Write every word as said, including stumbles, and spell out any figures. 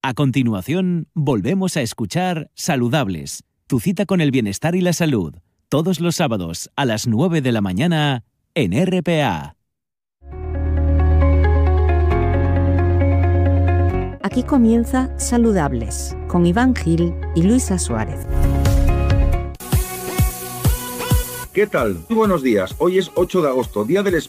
A continuación, volvemos a escuchar Saludables, tu cita con el bienestar y la salud, todos los sábados a las nueve de la mañana en R P A. Aquí comienza Saludables, con Iván Gil y Luisa Suárez. ¿Qué tal? Muy buenos días. Hoy es ocho de agosto, Día del Espíritu.